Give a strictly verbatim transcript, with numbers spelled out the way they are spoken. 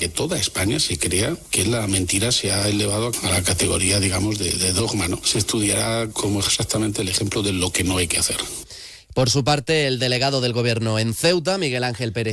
que toda España se crea que la mentira se ha elevado a la categoría, digamos, de, de dogma, ¿no? Se estudiará como exactamente el ejemplo de lo que no hay que hacer. Por su parte, el delegado del Gobierno en Ceuta, Miguel Ángel Pérez